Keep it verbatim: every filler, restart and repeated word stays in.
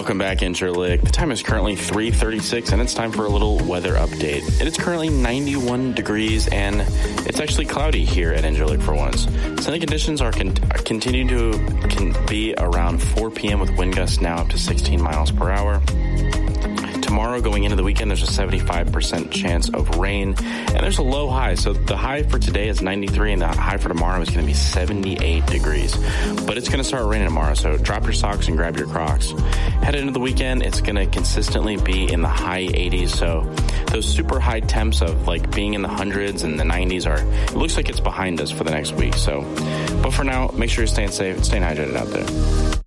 Welcome back, Incirlik. The time is currently three thirty-six, and it's time for a little weather update. It is currently ninety-one degrees, and it's actually cloudy here at Incirlik for once. Sunny conditions are, con- are continuing to can be around four p.m. with wind gusts now up to sixteen miles per hour. Tomorrow, going into the weekend, there's a seventy-five percent chance of rain, and there's a low high. So the high for today is ninety-three, and the high for tomorrow is going to be seventy-eight degrees. But it's going to start raining tomorrow, so drop your socks and grab your Crocs. Headed into the weekend, it's going to consistently be in the high eighties. So those super high temps of like being in the hundreds and the nineties are, it looks like it's behind us for the next week. So, but for now, make sure you're staying safe and staying hydrated out there.